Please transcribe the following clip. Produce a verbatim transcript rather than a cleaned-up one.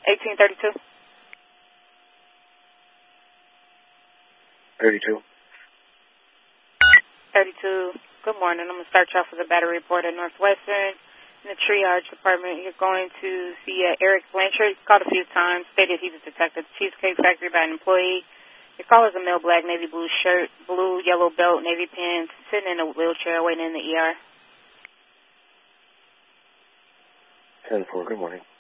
eighteen thirty-two. thirty-two. thirty-two. Good morning. I'm going to start you off with a battery report at Northwestern. In the triage department, you're going to see uh, Eric Blanchard. He's called a few times, stated he was detected at the Cheesecake Factory by an employee. Your caller is a male, black, navy blue shirt, blue, yellow belt, navy pants, sitting in a wheelchair waiting in the E R. ten four, good morning.